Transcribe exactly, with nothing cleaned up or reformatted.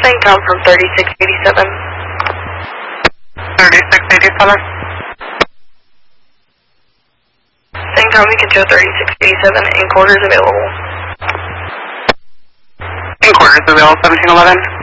Income from thirty-six eighty-seven. thirty-six eighty-seven. Income, you can show thirty-six eighty-seven, in quarters available. In quarters available, seventeen eleven.